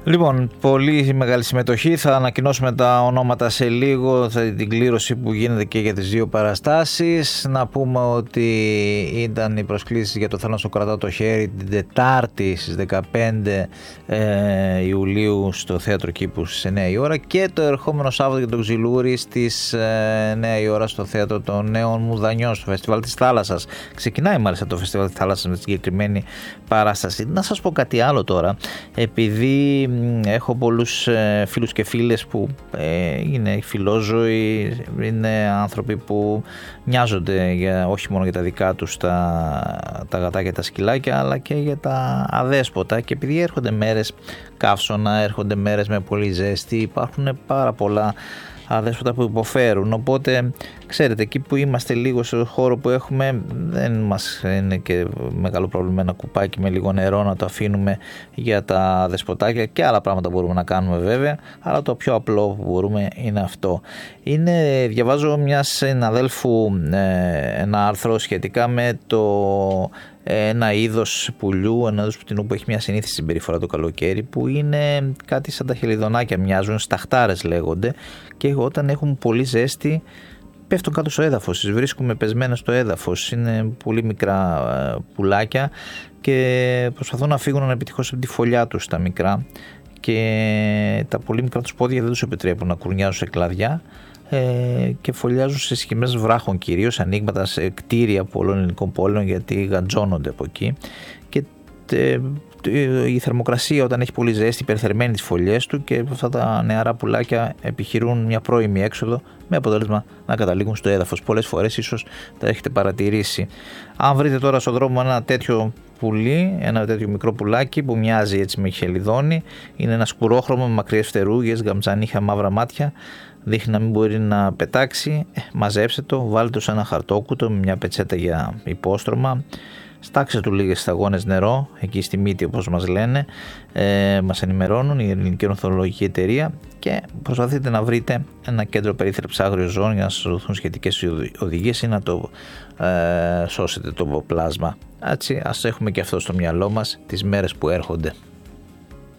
Λοιπόν, πολύ μεγάλη συμμετοχή. Θα ανακοινώσουμε τα ονόματα σε λίγο, την κλήρωση που γίνεται και για τις δύο παραστάσεις. Να πούμε ότι ήταν οι προσκλήσεις για το Θέλω να στο κρατάω το χέρι την Τετάρτη στις 15 Ιουλίου στο Θέατρο Κήπου στις 9 η ώρα και το ερχόμενο Σάββατο για τον Ξυλούρη στις 9 η ώρα στο Θέατρο των Νέων Μουδανιών, στο Φεστιβάλ της Θάλασσας. Ξεκινάει μάλιστα το Φεστιβάλ της Θάλασσας με τη συγκεκριμένη παράσταση. Να σας πω κάτι άλλο τώρα, επειδή έχω πολλούς φίλους και φίλες που είναι φιλόζωοι, είναι άνθρωποι που νοιάζονται όχι μόνο για τα δικά τους τα γατάκια και τα σκυλάκια, αλλά και για τα αδέσποτα, και επειδή έρχονται μέρες καύσωνα, έρχονται μέρες με πολύ ζέστη, υπάρχουν πάρα πολλά αδέσποτα που υποφέρουν, οπότε ξέρετε, εκεί που είμαστε λίγο στο χώρο που έχουμε, δεν μας είναι και μεγάλο πρόβλημα ένα κουπάκι με λίγο νερό να το αφήνουμε για τα δεσποτάκια, και άλλα πράγματα μπορούμε να κάνουμε βέβαια, αλλά το πιο απλό που μπορούμε είναι αυτό. Διαβάζω μιας συναδέλφου ένα άρθρο σχετικά με ένα είδος πουλιού, ένα είδος πτηνού που έχει μια συνήθιση συμπεριφορά το καλοκαίρι, που είναι κάτι σαν τα χελιδονάκια, μοιάζουν, σταχτάρες λέγονται, και όταν έχουν πολύ ζέστη πέφτουν κάτω στο έδαφος, τις βρίσκουμε πεσμένες στο έδαφος, είναι πολύ μικρά πουλάκια και προσπαθούν να φύγουν επιτυχώς από τη φωλιά τους τα μικρά, και τα πολύ μικρά τους πόδια δεν τους επιτρέπουν να κουρνιάζουν σε κλαδιά και φωλιάζουν σε σχημές βράχων, κυρίως ανοίγματα σε κτίρια πολλών ελληνικών πόλεων, γιατί γαντζώνονται από εκεί, και η θερμοκρασία όταν έχει πολύ ζέστη υπερθερμαίνει τις φωλιές του, και αυτά τα νεαρά πουλάκια επιχειρούν μια πρώιμη έξοδο, με αποτέλεσμα να καταλήγουν στο έδαφος. Πολλές φορές ίσως τα έχετε παρατηρήσει. Αν βρείτε τώρα στον δρόμο ένα τέτοιο πουλί, ένα τέτοιο μικρό πουλάκι που μοιάζει έτσι με χελιδόνι, είναι ένα σκουρόχρωμο με μακριές φτερούγες, γαμτσανίχια, μαύρα μάτια, δείχνει να μην μπορεί να πετάξει, μαζέψτε το, βάλτε το σε ένα χαρτόκουτο με μια πετσέτα για υπόστρωμα, στάξτε του λίγες σταγόνες νερό, εκεί στη μύτη όπως μας λένε, μας ενημερώνουν η Ελληνική Ορνηθολογική Εταιρεία, και προσπαθείτε να βρείτε ένα κέντρο περίθαλψης άγριων ζώων για να σας δοθούν σχετικές οδηγίες ή να το σώσετε το πλάσμα. Έτσι, ας έχουμε και αυτό στο μυαλό μας τις μέρες που έρχονται.